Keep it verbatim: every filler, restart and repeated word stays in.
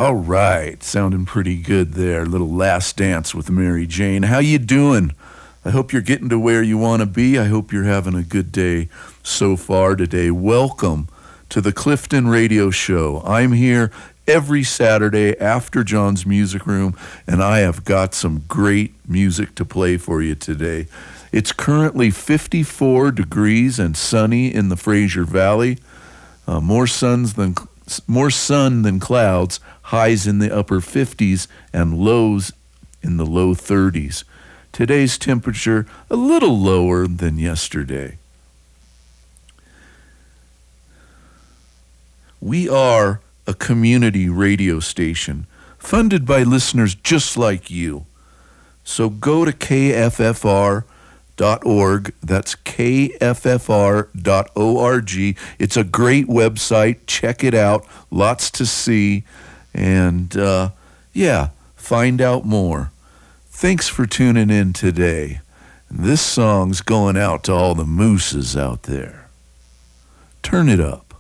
All right, sounding pretty good there. Little Last Dance with Mary Jane. How you doing? I hope you're getting to where you want to be. I hope you're having a good day so far today. Welcome to the Clifton Radio Show. I'm here every Saturday after John's Music Room, and I have got some great music to play for you today. It's currently fifty-four degrees and sunny in the Fraser Valley. Uh, more suns than more sun than clouds. Highs in the upper fifties and lows in the low thirties. Today's temperature a little lower than yesterday. We are a community radio station funded by listeners just like you. So go to K F F R dot org. That's K F F R dot org. It's a great website. Check it out. Lots to see. And, uh, yeah, find out more. Thanks for tuning in today. This song's going out to all the mooses out there. Turn it up.